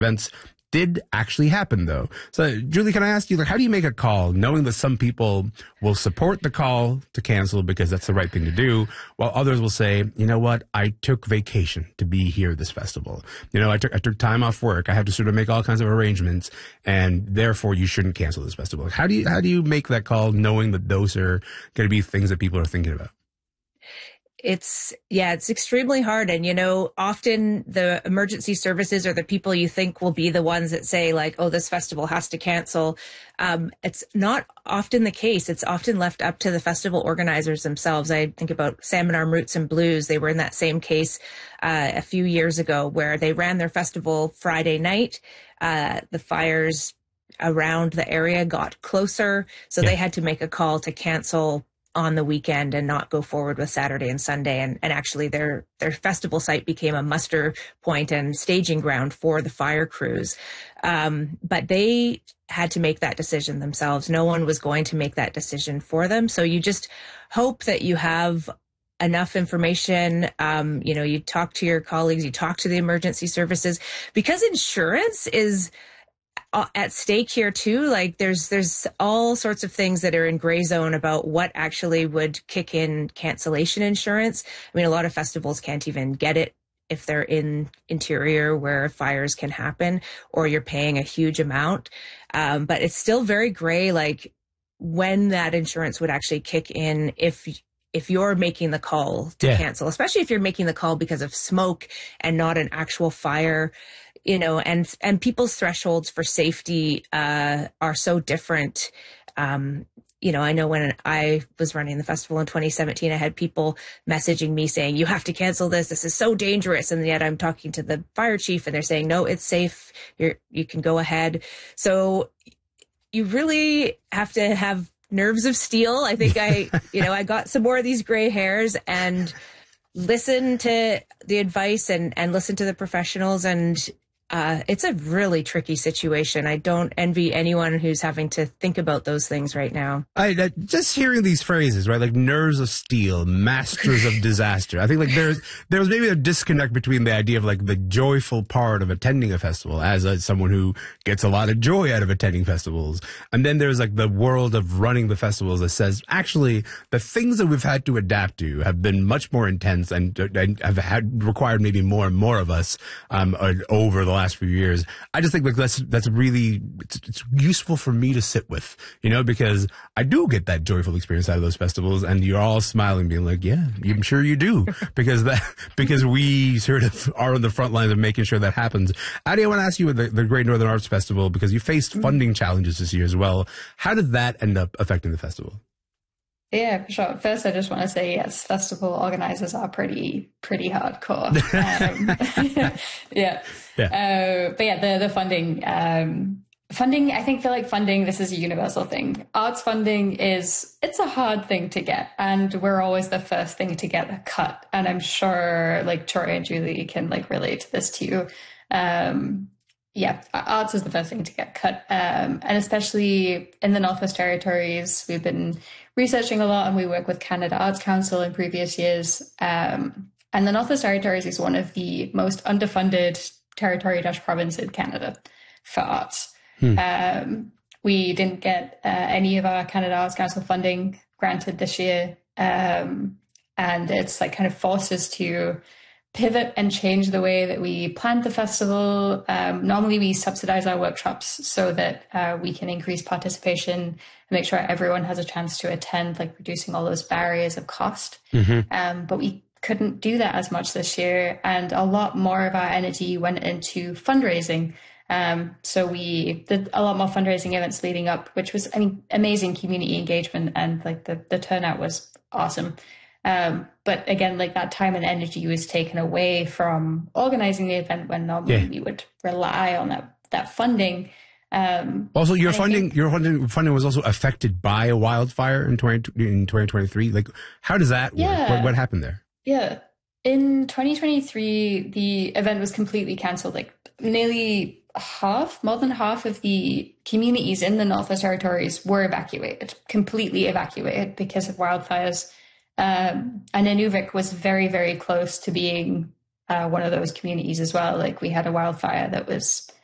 events did actually happen, though. So, Julie, can I ask you, like, how do you make a call knowing that some people will support the call to cancel because that's the right thing to do, while others will say, you know what, I took vacation to be here at this festival. You know, I took time off work. I have to sort of make all kinds of arrangements, and therefore you shouldn't cancel this festival. How do you make that call knowing that those are going to be things that people are thinking about? It's extremely hard. And, often the emergency services are the people you think will be the ones that say like, oh, this festival has to cancel. It's not often the case. It's often left up to the festival organizers themselves. I think about Salmon Arm Roots and Blues. They were in that same case a few years ago where they ran their festival Friday night. The fires around the area got closer. So they had to make a call to cancel on the weekend and not go forward with Saturday and Sunday. And actually their festival site became a muster point and staging ground for the fire crews. But they had to make that decision themselves. No one was going to make that decision for them. So you just hope that you have enough information. You talk to your colleagues, you talk to the emergency services, because insurance is at stake here too. Like there's all sorts of things that are in gray zone about what actually would kick in cancellation insurance. I mean, a lot of festivals can't even get it if they're in interior where fires can happen, or you're paying a huge amount. But it's still very gray, like when that insurance would actually kick in if you're making the call to cancel, especially if you're making the call because of smoke and not an actual fire. And people's thresholds for safety are so different. I know when I was running the festival in 2017, I had people messaging me saying, you have to cancel this. This is so dangerous. And yet I'm talking to the fire chief and they're saying, no, it's safe. You can go ahead. So you really have to have nerves of steel. I think I got some more of these gray hairs and listen to the advice and listen to the professionals. And it's a really tricky situation. I don't envy anyone who's having to think about those things right now. Just hearing these phrases, right? Like nerves of steel, masters of disaster. I think like there's maybe a disconnect between the idea of like the joyful part of attending a festival as someone who gets a lot of joy out of attending festivals. And then there's like the world of running the festivals that says, actually, the things that we've had to adapt to have been much more intense and have required maybe more and more of us over the last few years. I just think like that's really it's useful for me to sit with, because I do get that joyful experience out of those festivals, and you're all smiling, being like, yeah, I'm sure you do, because we sort of are on the front lines of making sure that happens. Adi, I want to ask you with the Great Northern Arts Festival, because you faced funding challenges this year as well. How did that end up affecting the festival? Yeah, for sure. First, I just want to say, yes, festival organizers are pretty hardcore. But yeah, the funding, I think feel like funding, this is a universal thing. Arts funding it's a hard thing to get, and we're always the first thing to get a cut. And I'm sure like Troy and Julie can like relate to this too. Arts is the first thing to get cut. And especially in the Northwest Territories, we've been researching a lot, and we work with Canada Arts Council in previous years. And the Northwest Territories is one of the most underfunded territory-province in Canada for arts. We didn't get any of our Canada Arts Council funding granted this year. And it's like kind of forced us to pivot and change the way that we planned the festival. Normally we subsidize our workshops so that we can increase participation and make sure everyone has a chance to attend, like reducing all those barriers of cost. But we couldn't do that as much this year, and a lot more of our energy went into fundraising. So we did a lot more fundraising events leading up, which was, amazing community engagement, and like the turnout was awesome. But again, like that time and energy was taken away from organizing the event when normally we would rely on that funding. Also, your funding was also affected by a wildfire in 2023. Like, how does that work? What happened there? Yeah. In 2023, the event was completely cancelled. Like nearly more than half of the communities in the Northwest Territories were completely evacuated because of wildfires. And Inuvik was very, very close to being one of those communities as well. Like we had a wildfire that was